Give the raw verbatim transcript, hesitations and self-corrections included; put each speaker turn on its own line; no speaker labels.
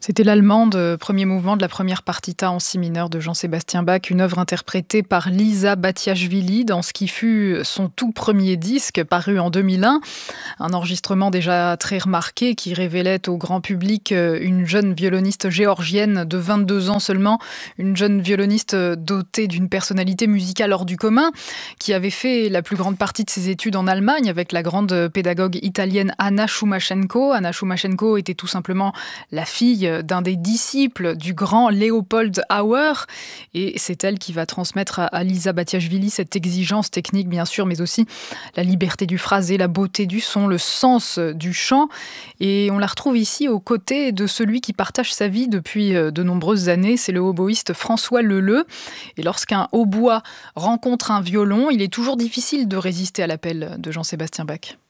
C'était l'allemande, euh, premier mouvement de la première partita en si mineur de Jean-Sébastien Bach, une œuvre interprétée par Lisa Batiashvili dans ce qui fut son tout premier disque paru en deux mille un. Un enregistrement déjà très remarqué qui révélait au grand public euh, une jeune violoniste géorgienne de vingt-deux ans seulement, une jeune violoniste euh, dotée d'une personnalité musicale hors du commun, qui avait fait la plus grande partie de ses études en Allemagne avec la grande pédagogue italienne Anna Shumashenko. Anna Shumashenko était tout simplement la fille d'un des disciples du grand Léopold Auer. Et c'est elle qui va transmettre à, à Lisa Batiashvili cette exigence technique, bien sûr, mais aussi la liberté du phrasé, la beauté du son, le sens du chant. Et on la retrouve ici aux côtés de celui qui partage sa vie depuis de nombreuses années, c'est le hautboïste François Leleux. Et lorsqu'un hautbois rencontre un violon, il est toujours difficile de résister à l'appel de Jean-Sébastien Bach.